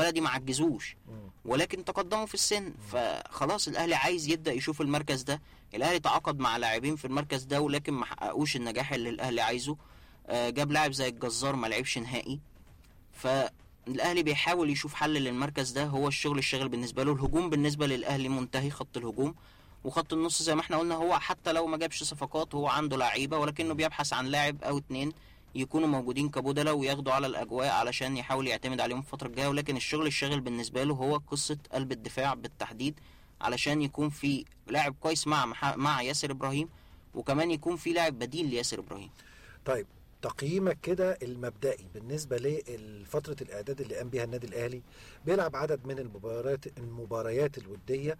البلدي ما عجزوش ولكن تقدموا في السن، فخلاص الاهلي عايز يبدا يشوف المركز ده. الاهلي تعاقد مع لاعبين في المركز ده ولكن ما حققوش النجاح اللي الاهلي عايزه. جاب لاعب زي الجزار ما لعبش نهائي، فالاهلي بيحاول يشوف حل للمركز ده. هو الشغل بالنسبه له. الهجوم بالنسبه للاهلي منتهي، خط الهجوم وخط النص زي ما احنا قلنا، هو حتى لو ما جابش صفقات هو عنده لعيبه، ولكنه بيبحث عن لاعب او اتنين يكونوا موجودين كبودلة وياخدوا على الاجواء علشان يحاول يعتمد عليهم الفتره الجايه. ولكن الشاغل بالنسبه له هو قصه قلب الدفاع بالتحديد، علشان يكون في لاعب كويس مع ياسر ابراهيم، وكمان يكون في لاعب بديل لياسر ابراهيم. طيب تقييمك كده المبدئي بالنسبة لفترة الإعداد اللي قام بها النادي الأهلي؟ بيلعب عدد من المباريات الودية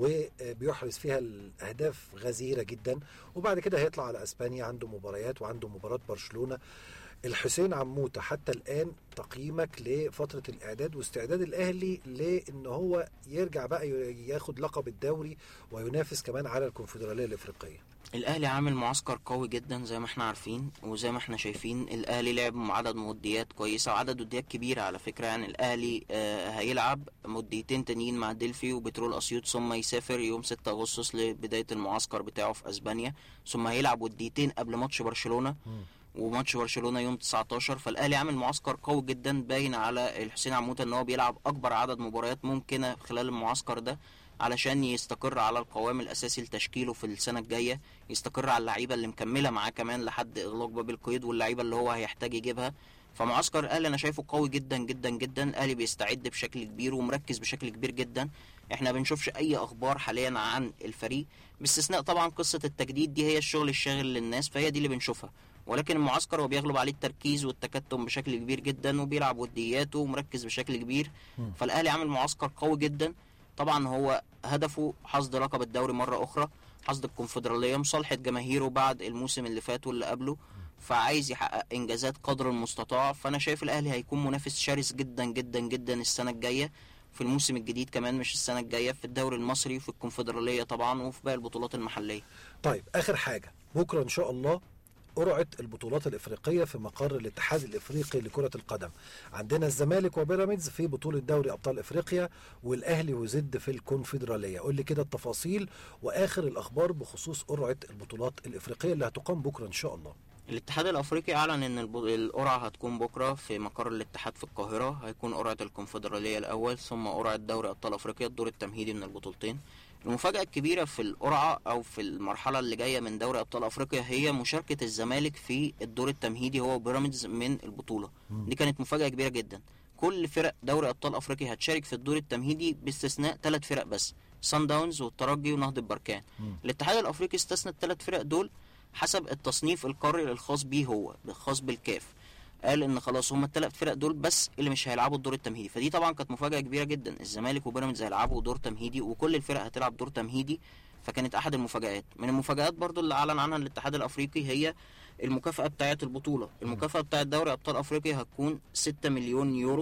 وبيحرز فيها الأهداف غزيرة جدا، وبعد كده هيطلع على أسبانيا عنده مباريات وعنده مباراة برشلونة. الحسين عموتة حتى الآن تقييمك لفترة الإعداد واستعداد الأهلي لأن هو يرجع بقى ياخد لقب الدوري وينافس كمان على الكونفدرالية الإفريقية؟ الاهلي عامل معسكر قوي جدا زي ما احنا عارفين وزي ما احنا شايفين. الاهلي لعب عدد وديات كويسه وعدد وديات كبيره على فكره. يعني الاهلي هيلعب وديتين تانيين مع ديلفي وبترول اسيوط، ثم يسافر يوم 6 اغسطس لبدايه المعسكر بتاعه في اسبانيا، ثم هيلعب وديتين قبل ماتش برشلونه وماتش برشلونه يوم 19. فالاهلي عامل معسكر قوي جدا، باين على الحسين عموته ان هو بيلعب اكبر عدد مباريات ممكنه خلال المعسكر ده علشان يستقر على القوام الاساسي لتشكيله في السنه الجايه، يستقر على اللعيبه اللي مكمله معاه كمان لحد اغلاق باب القيد واللعيبه اللي هو هيحتاج يجيبها. فمعسكر الاهلي انا شايفه قوي جدا جدا جدا. الاهلي بيستعد بشكل كبير ومركز بشكل كبير جدا. احنا بنشوفش اي اخبار حاليا عن الفريق باستثناء طبعا قصه التجديد، دي هي الشغل الشاغل للناس فهي دي اللي بنشوفها. ولكن المعسكر هو بيغلب عليه التركيز والتكتم بشكل كبير جدا وبيلعب ودياته ومركز بشكل كبير. فالاهلي عامل معسكر قوي جدا. طبعا هو هدفه حصد لقب الدوري مرة أخرى، حصد الكونفدرالية، مصالحة جماهيره بعد الموسم اللي فات واللي قبله، فعايز يحقق إنجازات قدر المستطاع. فأنا شايف الأهلي هيكون منافس شرس جدا جدا جدا السنة الجاية في الموسم الجديد كمان، مش السنة الجاية، في الدوري المصري وفي الكونفدرالية طبعا وفي باقي البطولات المحلية. طيب آخر حاجة، بكرة إن شاء الله قرعة البطولات الإفريقية في مقر الاتحاد الإفريقي لكرة القدم. عندنا الزمالك وبيراميدز في بطولة دوري أبطال إفريقيا والأهلي وزد في الكونفدرالية. قول لي كده التفاصيل وآخر الأخبار بخصوص قرعة البطولات الإفريقية اللي هتقام بكرة إن شاء الله. الاتحاد الافريقي اعلن ان القرعه هتكون بكره في مقر الاتحاد في القاهره. هيكون قرعه الكونفدراليه الاول ثم قرعه دوري ابطال افريقيا الدور التمهيدي من البطولتين. المفاجاه الكبيره في القرعه او في المرحله اللي جايه من دوري ابطال افريقيا هي مشاركه الزمالك في الدور التمهيدي هو وبيراميدز من البطوله. دي كانت مفاجاه كبيره جدا. كل فرق دوري ابطال افريقيا هتشارك في الدور التمهيدي باستثناء 3 فرق بس، صن داونز والترجي ونهضه بركان. الاتحاد الافريقي استثنى ال3 فرق دول حسب التصنيف القاري الخاص بيه، هو الخاص بالكاف. قال ان خلاص هم ال3 فرق دول بس اللي مش هيلعبوا الدور التمهيدي. فدي طبعا كانت مفاجاه كبيره جدا. الزمالك وبيراميدز هيلعبوا دور تمهيدي وكل الفرق هتلعب دور تمهيدي، فكانت احد المفاجآت. من المفاجآت برضو اللي اعلن عنها الاتحاد الافريقي هي المكافاه بتاعه البطوله. المكافاه بتاعه دوري ابطال افريقيا هتكون 6 مليون يورو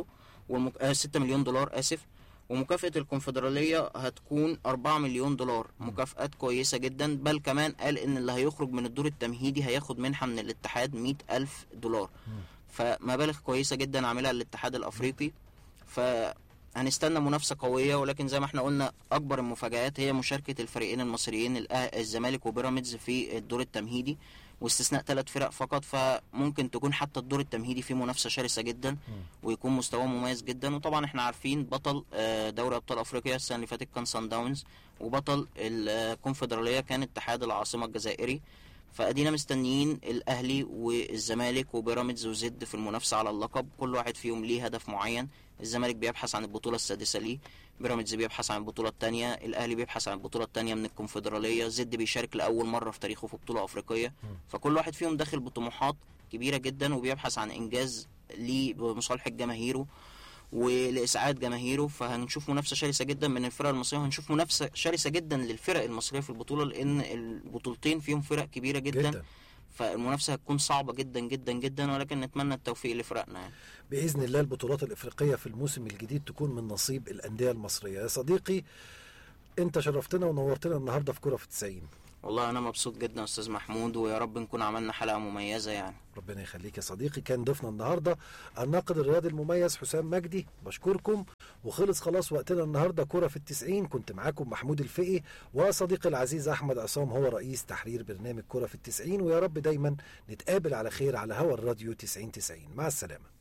6 مليون دولار اسف، ومكافأة الكونفدرالية هتكون 4 مليون دولار. مكافآت كويسة جدا. بل كمان قال ان اللي هيخرج من الدور التمهيدي هياخد منحة من الاتحاد 100,000 دولار. فمبالغ كويسة جدا عاملها الاتحاد الافريقي. فهنستنى منافسة قوية، ولكن زي ما احنا قلنا اكبر المفاجآت هي مشاركة الفريقين المصريين الزمالك وبيراميدز في الدور التمهيدي واستثناء 3 فرق فقط. فممكن تكون حتى الدور التمهيدي فيه منافسة شرسة جدا ويكون مستواه مميز جدا. وطبعا احنا عارفين بطل دوري ابطال افريقيا السنة اللي فاتت كان صن داونز، وبطل الكونفدرالية كان اتحاد العاصمة الجزائري. فادينا مستنيين الاهلي والزمالك وبيراميدز وزد في المنافسة على اللقب. كل واحد فيهم ليه هدف معين. الزمالك بيبحث عن البطولة السادسة ليه، بيراميدز بيبحث عن البطولة الثانية، الاهلي بيبحث عن البطولة الثانية من الكونفدرالية، زد بيشارك لاول مرة في تاريخه في بطولة افريقية. فكل واحد فيهم داخل بطموحات كبيرة جدا وبيبحث عن انجاز ليه بمصالحة جماهيره ولإسعاد جماهيره. فهنشوف منافسة شرسة جدا من الفرق المصرية، وهنشوف منافسة شرسة جدا للفرق المصرية في البطولة، لأن البطولتين فيهم فرق كبيرة جدا. فالمنافسة هتكون صعبة جدا جدا جدا، ولكن نتمنى التوفيق لفرقنا يعني. بإذن الله البطولات الإفريقية في الموسم الجديد تكون من نصيب الأندية المصرية. يا صديقي أنت شرفتنا ونورتنا النهاردة في كرة في 90. والله انا مبسوط جدا يا استاذ محمود، ويا رب نكون عملنا حلقة مميزة يعني. ربنا يخليك يا صديقي. كان ضيفنا النهارده الناقد الرياضي المميز حسام مجدي. بشكركم، وخلص خلاص وقتنا النهارده. كرة في ال90 كنت معاكم محمود الفقي، وصديقي العزيز احمد عصام هو رئيس تحرير برنامج كرة في ال90. ويا رب دايما نتقابل على خير على هوا الراديو 90 90. مع السلامة.